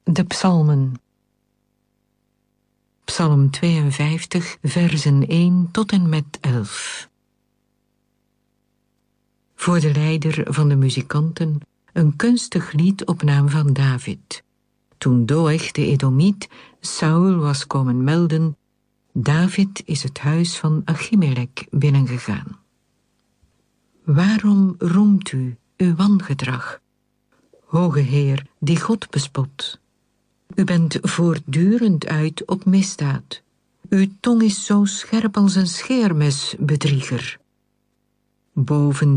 De psalmen. Psalm 52, versen 1 tot en met 11. Voor de leider van de muzikanten een kunstig lied op naam van David. Toen Doeg de Edomiet Saul was komen melden, David is het huis van Achimelech binnengegaan. Waarom roemt u uw wangedrag, hoge Heer, die God bespot? U bent voortdurend uit op misdaad. Uw tong is zo scherp als een scheermes, bedrieger. Boven